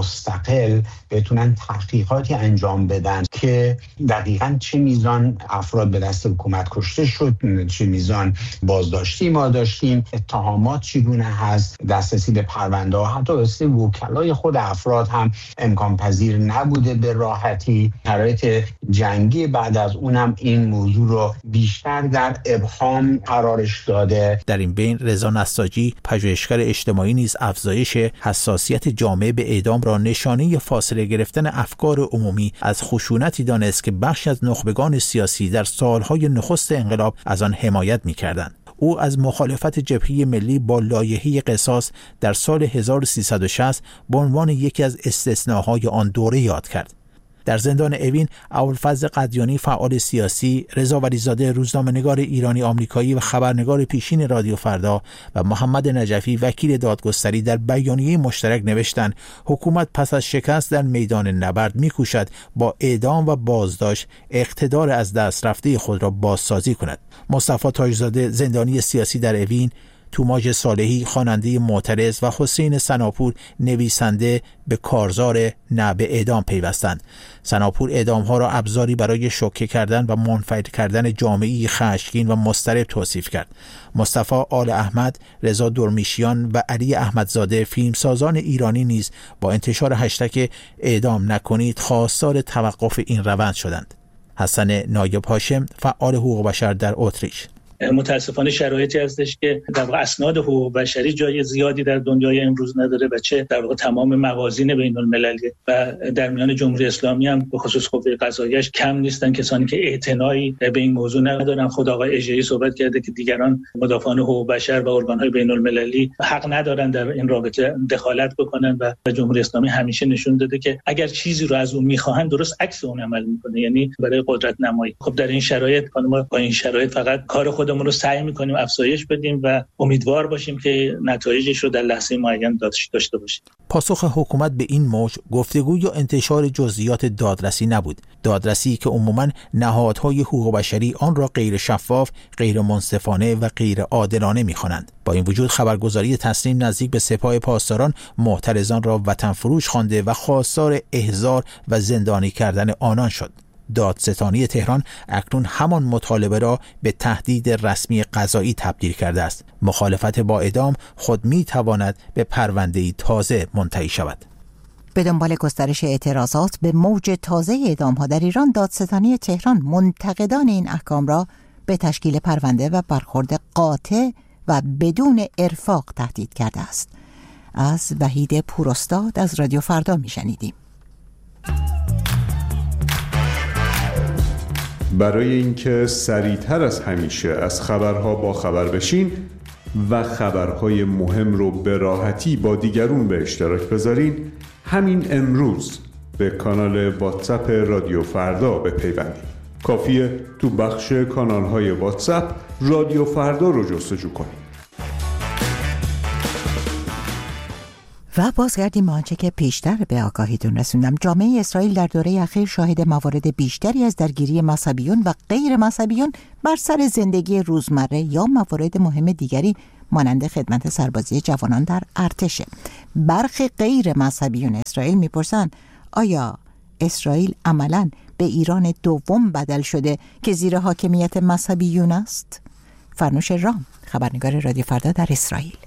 مستقل بتونن تحقیقاتی انجام بدن که دقیقاً چه میزان افراد به دست حکومت کشته شد، چه میزان بازداشتی ما داشتیم، اتهامات چگونه هست، دسترسی به پرونده ها، حتی دسترسی وکلای خود افراد هم امکان پذیر نبوده به راحتی. شرایط جنگی بعد از اونم این موضوع رو بیشتر در ابهام قرارش داده. در این بین رضا نساجی، پژوهشگر اجتماعی، نیز افزایش حساسیت جامعه به اعدام را نشانه فاصله گرفتن افکار عمومی از خشونتی دانست که بخشی از نخبگان سیاسی در سالهای نخست انقلاب از آن حمایت می‌کردند. او از مخالفت جبهه ملی با لایحه قصاص در سال 1360 به عنوان یکی از استثناهای آن دوره یاد کرد. در زندان اوین، ابوالفضل قدیانی، فعال سیاسی، رضا ولیزاده، روزنامه‌نگار ایرانی آمریکایی و خبرنگار پیشین رادیو فردا و محمد نجفی، وکیل دادگستری، در بیانیه مشترک نوشتند حکومت پس از شکست در میدان نبرد می‌کوشد با اعدام و بازداشت اقتدار از دست رفته خود را بازسازی کند. مصطفی تاجزاده، زندانی سیاسی در اوین، توماج صالحی، خواننده معترض و حسین سناپور، نویسنده، به کارزار نه به اعدام پیوستند. سناپور اعدام‌ها را ابزاری برای شوکه کردن و منفعل کردن جامعه‌ای خشمگین و مضطرب توصیف کرد. مصطفی آل احمد، رضا درمیشیان و علی احمدزاده، فیلمسازان ایرانی نیز با انتشار هشتگ اعدام نکنید خواستار توقف این روند شدند. حسن نایب هاشم، فعال حقوق بشر در اتریش: متاسفانه شرایطی هستش که در واقع اسناد حقوق بشری جای زیادی در دنیای امروز نداره و چه در واقع تمام موازین بین المللی و در میان جمهوری اسلامی هم به خصوص قوه قضاییش کم نیستن کسانی که اعتنایی به این موضوع ندارن. خود آقای اژه‌ای صحبت کرده که دیگران مدافعان حقوق بشر و ارگان‌های بین المللی حق ندارن در این رابطه دخالت بکنن و جمهوری اسلامی همیشه نشون داده که اگر چیزی رو از اون می‌خواهن درست عکس اون عمل می‌کنه، یعنی برای قدرت نمایی. خب در این شرایط ما با این شرایط فقط کار خودمون رو سعی می‌کنیم افزایش بدیم و امیدوار باشیم که نتایجش رو در لحظه معین داشته باشیم. پاسخ حکومت به این موج گفتگو یا انتشار جزئیات دادرسی نبود. دادرسی که عموماً نهادهای حقوق بشری آن را غیر شفاف، غیر منصفانه و غیر عادلانه می‌خوانند. با این وجود خبرگزاری تسنیم نزدیک به سپاه پاسداران معترضان را وطن فروش خوانده و خواستار احضار و زندانی کردن آنان شد. دادستانی تهران اکنون همان مطالبه را به تهدید رسمی قضایی تبدیل کرده است. مخالفت با اعدام خود می تواند به پرونده‌ای تازه منتهی شود. به دنبال گسترش اعتراضات به موج تازه اعدام‌ها در ایران، دادستانی تهران منتقدان این احکام را به تشکیل پرونده و برخورد قاطع و بدون ارفاق تهدید کرده است. از وحید پوراستاد از رادیو فردا میشنیدیم. برای اینکه سریعتر از همیشه از خبرها با خبر بشین و خبرهای مهم رو به راحتی با دیگرون به اشتراک بذارین، همین امروز به کانال واتساپ رادیو فردا بپیوندید. کافیه تو بخش کانال‌های واتساپ رادیو فردا رو جستجو کنید. و بازگردیم به آنچه که پیشتر به آگاهیتون رسوندم. جامعه اسرائیل در دوره اخیر شاهد موارد بیشتری از درگیری مذهبیون و غیر مذهبیون بر سر زندگی روزمره یا موارد مهم دیگری مانند خدمت سربازی جوانان در ارتش. برخی غیر مذهبیون اسرائیل میپرسند آیا اسرائیل عملاً به ایران دوم بدل شده که زیر حاکمیت مذهبیون است؟ فرنوش رام، خبرنگار رادیو فردا در اسرائیل.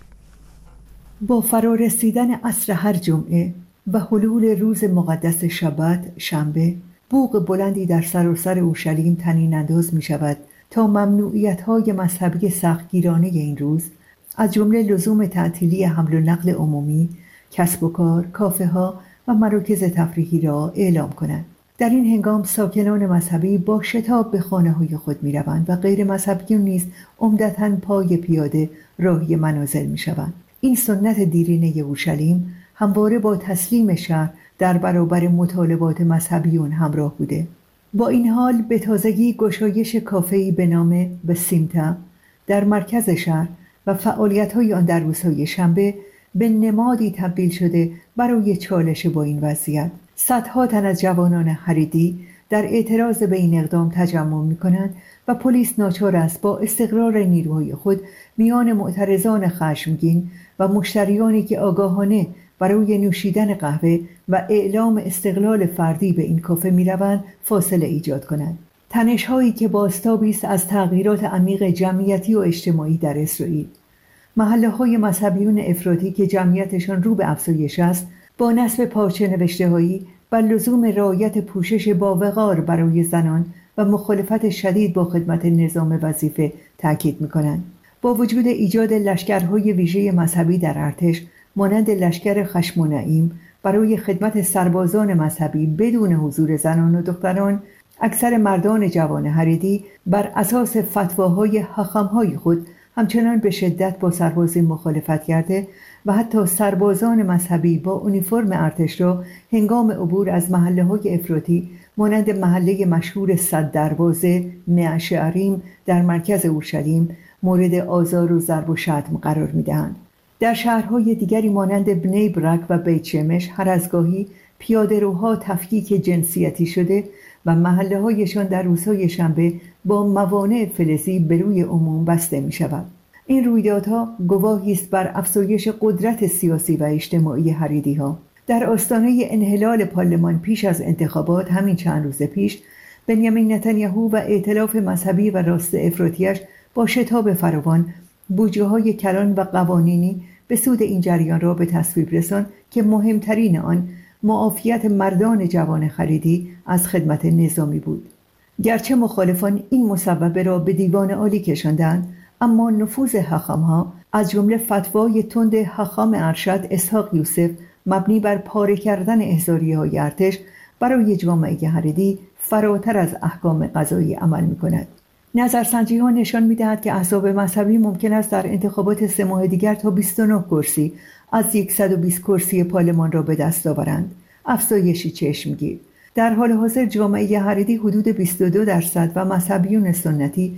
با فرارسیدن عصر هر جمعه و حلول روز مقدس شبت شنبه، بوق بلندی در سراسر اورشلیم طنین انداز می شود تا ممنوعیت‌های مذهبی سختگیرانه این روز از جمله لزوم تعطیلی حمل و نقل عمومی، کسب و کار، کافه‌ها و مراکز تفریحی را اعلام کنند. در این هنگام ساکنان مذهبی با شتاب به خانه‌های خود می‌روند و غیر مذهبیون نیز عمدتاً پای پیاده راهی منازل می‌شوند. این سنت دیرینه اورشلیم همواره با تسلیم شهر در برابر مطالبات مذهبیون همراه بوده. با این حال به تازگی گشایش کافه‌ای به نام بسیمتا در مرکز شهر و فعالیت‌های آن در روزهای شنبه به نمادی تبدیل شده برای چالش با این وضعیت. صدها تن از جوانان حریدی در اعتراض به این اقدام تجمع می‌کنند و پلیس ناچار است با استقرار نیروهای خود میان معترضان خشمگین و مشتریانی که آگاهانه برای نوشیدن قهوه و اعلام استقلال فردی به این کافه می‌روند فاصله ایجاد کنند. تنش‌هایی که بازتابی است از تغییرات عمیق جمعیتی و اجتماعی در اسرائیل. محله‌های مذهبیون افراطی که جمعیتشان رو به افزایش است، با نصب پارچه نوشته‌هایی بر لزوم رعایت پوشش با وقار برای زنان و مخالفت شدید با خدمت نظام وظیفه تاکید می‌کنند. با وجود ایجاد لشکرهای ویژه مذهبی در ارتش مانند لشکر خشم و نعیم برای خدمت سربازان مذهبی بدون حضور زنان و دختران، اکثر مردان جوان حریدی بر اساس فتواهای حاخام‌های خود همچنان به شدت با سربازی مخالفت کرده و حتی سربازان مذهبی با اونیفرم ارتش را هنگام عبور از محله‌های افراطی مانند محله مشهور صد دروازه معشعریم در مرکز اورشلیم مورد آزار و ضرب و شتم قرار می‌دهند. در شهرهای دیگری مانند بنی برک و بیت شمش هر از گاهی پیاده‌روها تفکیک جنسیتی شده و محله‌هایشان در روزهای شنبه با موانع فلزی به روی عموم بسته می‌شود. این رویدادها گواهی است بر افزایش قدرت سیاسی و اجتماعی حریدی‌ها. در آستانه انحلال پارلمان پیش از انتخابات همین چند روز پیش، بنیامین نتانیاهو و ائتلاف مذهبی و راست افراطی‌اش با شتاب فراوان بودجه‌های کلان و قوانینی به سود این جریان را به تصویب رساند که مهمترین آن معافیت مردان جوان خریدی از خدمت نظامی بود. گرچه مخالفان این مصوبه را به دیوان عالی کشاندند، اما نفوذ حاخام‌ها از جمله فتوای تند حاخام ارشد اسحاق یوسف مبنی بر پاره کردن احضاریه‌های ارتش برای جامعه حریدی فراتر از احکام قضایی عمل می‌کند. نظرسنجی‌ها نشان می‌دهد که احزاب مذهبی ممکن است در انتخابات 3 ماه دیگر تا 29 کرسی از 120 کرسی پارلمان را به دست آورند. افزایشی چشمگیر. در حال حاضر جامعه حریدی حدود 22% و مذهبیون سنتی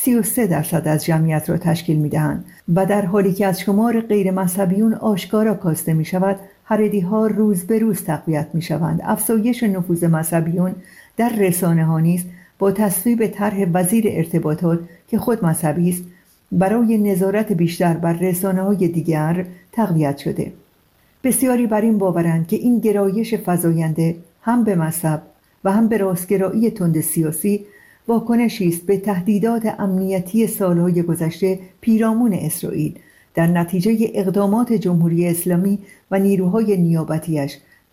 33% از جمعیت را تشکیل می‌دهند و در حالی که از شمار غیر مذهبیون آشکارا کاسته می‌شود، حریدی‌ها روز به روز تقویت می‌شوند. افزایش نفوذ مذهبیون در رسانه‌ها نیز با تصویب طرح وزیر ارتباطات که خود مذهبی است برای نظارت بیشتر بر رسانه‌های دیگر تقویت شده. بسیاری بر این باورند که این گرایش فزاینده هم به مذهب و هم به راستگرایی تند سیاسی واکنشی است به تهدیدات امنیتی سالهای گذشته پیرامون اسرائیل در نتیجه اقدامات جمهوری اسلامی و نیروهای نیابتیش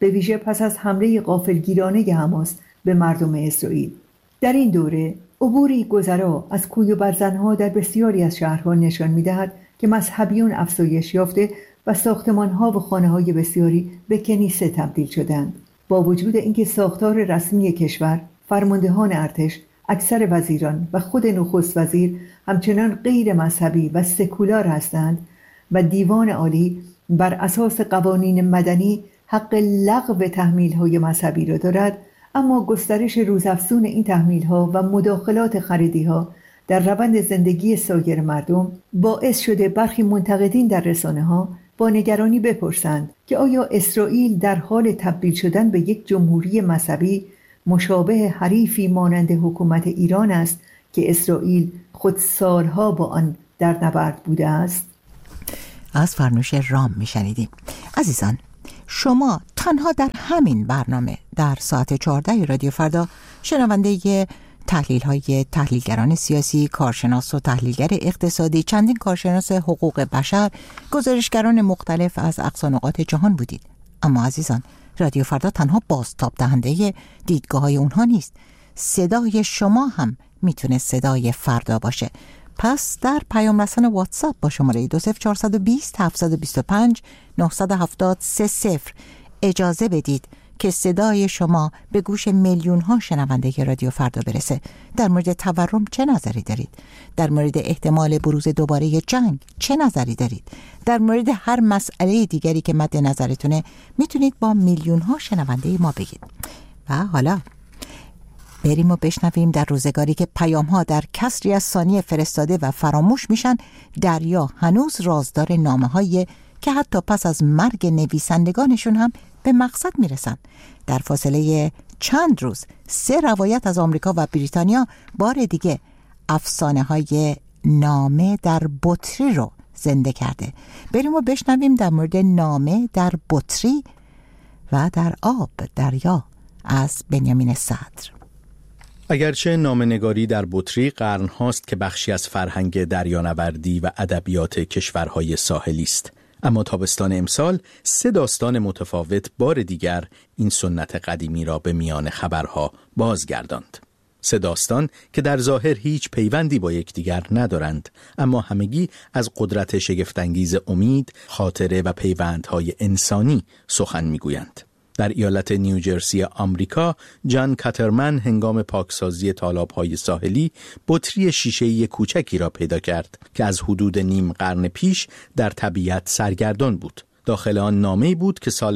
به ویژه پس از حمله غافلگیرانه حماس به مردم اسرائیل. در این دوره عبوری گذرا از کوی و برزنها در بسیاری از شهرها نشان می‌دهد که مذهبیون افزایش یافته و ساختمان‌ها و خانه‌های بسیاری به کنیسه تبدیل شدند. با وجود اینکه ساختار رسمی کشور، فرماندهان ارتش، اکثر وزیران و خود نخست وزیر همچنان غیر مذهبی و سکولار هستند و دیوان عالی بر اساس قوانین مدنی حق لغو تحمیل‌های مذهبی را دارد، اما گسترش روزافزون این تحمیل‌ها و مداخلات خارجی‌ها در روند زندگی سایر مردم باعث شده برخی منتقدین در رسانه‌ها با نگرانی بپرسند که آیا اسرائیل در حال تبدیل شدن به یک جمهوری مذهبی مشابه حریفی مانند حکومت ایران است که اسرائیل خود سالها با آن در نبرد بوده است؟ از فرنوش رام میشنیدیم. عزیزان، شما تنها در همین برنامه در ساعت 14 رادیو فردا شنونده تحلیل‌های تحلیلگران سیاسی، کارشناس و تحلیلگر اقتصادی، چندین کارشناس حقوق بشر، گزارشگران مختلف از اقصا نقاط جهان بودید. اما عزیزان، رادیو فردا تنها بازتاب دهنده دیدگاه‌های اونها نیست. صدای شما هم میتونه صدای فردا باشه. پس در پیام رسان واتساپ با شماره 20420 725 970 اجازه بدید که صدای شما به گوش میلیون ها شنونده رادیو فردا برسه. در مورد تورم چه نظری دارید؟ در مورد احتمال بروز دوباره جنگ چه نظری دارید؟ در مورد هر مسئله دیگری که مد نظرتونه میتونید با میلیون ها شنونده ما بگید. و حالا بریم و بشنویم در روزگاری که پیام ها در کسری از ثانیه فرستاده و فراموش میشن، دریا هنوز رازدار نامه هایی که حتی پس از مرگ نویسندگانشون هم به مقصد میرسن. در فاصله چند روز 3 روایت از آمریکا و بریتانیا بار دیگه افسانه های نامه در بطری رو زنده کرده. بریم و بشنویم در مورد نامه در بطری و در آب دریا از بنیامین صدر. اگرچه نامه‌نگاری در بطری قرن‌هاست که بخشی از فرهنگ دریانوردی و ادبیات کشورهای ساحلی است، اما تابستان امسال 3 داستان متفاوت بار دیگر این سنت قدیمی را به میان خبرها بازگرداند. 3 داستان که در ظاهر هیچ پیوندی با یکدیگر ندارند، اما همگی از قدرت شگفت‌انگیز امید، خاطره و پیوندهای انسانی سخن میگویند. در ایالت نیوجرسی آمریکا، جان کاترمن هنگام پاکسازی تالاب‌های ساحلی بطری شیشه‌ای کوچکی را پیدا کرد که از حدود نیم قرن پیش در طبیعت سرگردان بود. داخل آن نامه‌ای بود که سال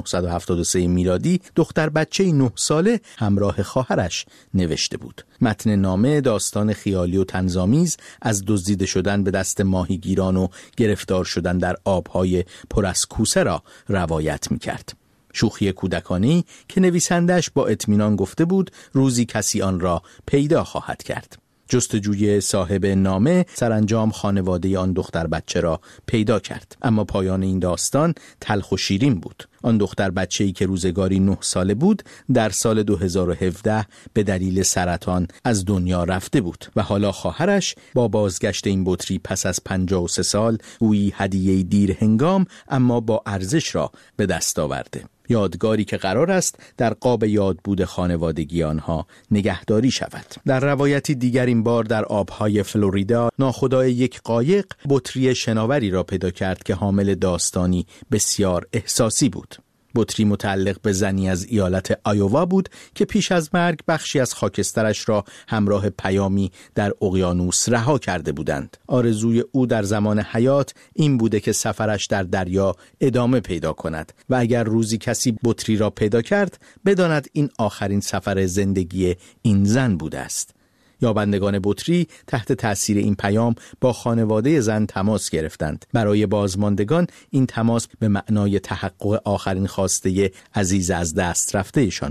1973 میلادی دختر بچه 9 ساله همراه خواهرش نوشته بود. متن نامه داستان خیالی و طنزآمیز از دزدیده شدن به دست ماهیگیران و گرفتار شدن در آب‌های پر از کوسه را روایت می‌کرد. شوخی کودکانه‌ای که نویسندش با اطمینان گفته بود روزی کسی آن را پیدا خواهد کرد. جستجوی صاحب نامه سرانجام خانواده آن دختر بچه را پیدا کرد، اما پایان این داستان تلخ و شیرین بود. آن دختر بچه‌ای که روزگاری 9 ساله بود در سال 2017 به دلیل سرطان از دنیا رفته بود و حالا خواهرش با بازگشت این بطری پس از 53 سال گویی هدیه دیر هنگام اما با ارزش را به دست آورده. یادگاری که قرار است در قاب یادبود خانوادگی آنها نگهداری شود. در روایتی دیگر این بار در آبهای فلوریدا ناخدای یک قایق بطری شناوری را پیدا کرد که حامل داستانی بسیار احساسی بود. بطری متعلق به زنی از ایالت آیووا بود که پیش از مرگ بخشی از خاکسترش را همراه پیامی در اقیانوس رها کرده بودند. آرزوی او در زمان حیات این بوده که سفرش در دریا ادامه پیدا کند و اگر روزی کسی بطری را پیدا کرد بداند این آخرین سفر زندگی این زن بوده است. یابندگان بطری تحت تأثیر این پیام با خانواده زن تماس گرفتند. برای بازماندگان این تماس به معنای تحقق آخرین خواسته عزیز از دست رفتهشان بود.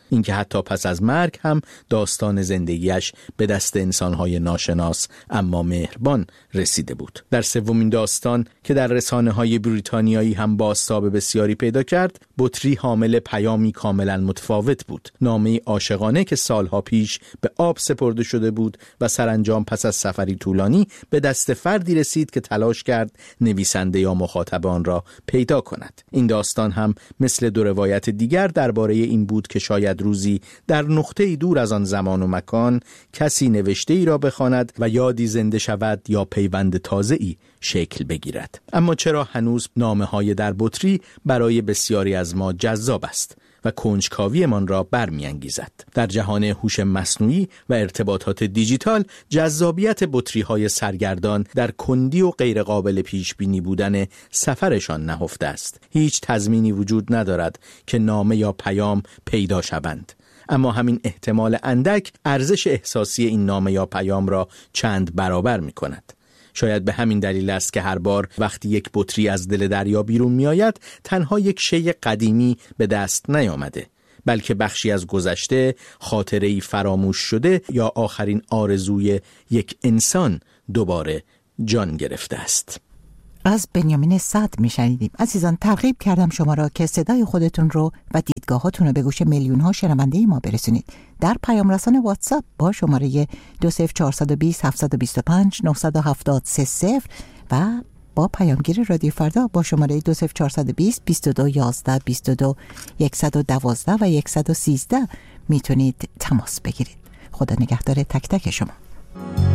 اینکه حتی پس از مرگ هم داستان زندگیش به دست انسانهای ناشناس اما مهربان رسیده بود. در سومین داستان که در رسانه‌های بریتانیایی هم بازتاب بسیاری پیدا کرد، بطری حامل پیامی کاملا متفاوت بود. نامه عاشقانه که سالها پیش به آب سپرده شده بود و سرانجام پس از سفری طولانی به دست فردی رسید که تلاش کرد نویسنده یا مخاطب آن را پیدا کند. این داستان هم مثل دو روایت دیگر درباره این بود که شاید روزی در نقطه‌ای دور از آن زمان و مکان کسی نوشته ای را بخواند و یادی زنده شود یا پیوند تازه‌ای شکل بگیرد. اما چرا هنوز نامه‌های در بطری برای بسیاری از ما جذاب است و کنجکاویمان را برمی‌انگیزد؟ در جهان هوش مصنوعی و ارتباطات دیجیتال جذابیت بطری‌های سرگردان در کندی و غیرقابل پیش‌بینی بودن سفرشان نهفته است. هیچ تضمینی وجود ندارد که نامه یا پیام پیدا شوند، اما همین احتمال اندک ارزش احساسی این نامه یا پیام را چند برابر می‌کند. شاید به همین دلیل است که هر بار وقتی یک بطری از دل دریا بیرون می آید تنها یک شی قدیمی به دست نیامده، بلکه بخشی از گذشته، خاطره‌ای فراموش شده یا آخرین آرزوی یک انسان دوباره جان گرفته است. از بنیامین صدر میشنیدیم. عزیزان، ترغیب کردم شما را که صدای خودتون رو و دیدگاهاتون رو به گوش میلیون ها شنونده ما برسونید. در پیام رسان واتساپ با شماره 20420 725 970 و با پیامگیر رادیو فردا با شماره 20420 22 11 22 112 و 113 میتونید تماس بگیرید. خدا نگهدار تک تک شما.